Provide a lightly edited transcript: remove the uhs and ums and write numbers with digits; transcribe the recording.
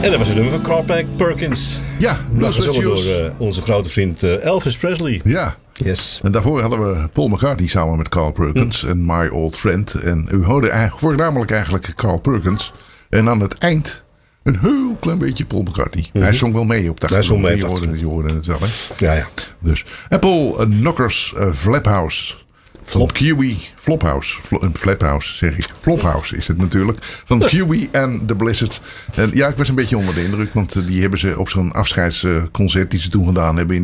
En dat was een nummer van Carl Perkins. Ja, dat was door onze grote vriend Elvis Presley. Ja. Yes. En daarvoor hadden we Paul McCartney samen met Carl Perkins en My Old Friend. En u hoorde voornamelijk eigenlijk Carl Perkins. En aan het eind een heel klein beetje Paul McCartney. Hij zong wel mee op de achtergrond. Je hoorde het wel, hè? Ja. Dus Apple Knockers Flaphouse. Van Kiwi Flophouse. Flaphouse zeg ik. Flophouse is het natuurlijk. Van Kiwi en The Blizzard. En ja, ik was een beetje onder de indruk. Want die hebben ze op zo'n afscheidsconcert die ze toen gedaan hebben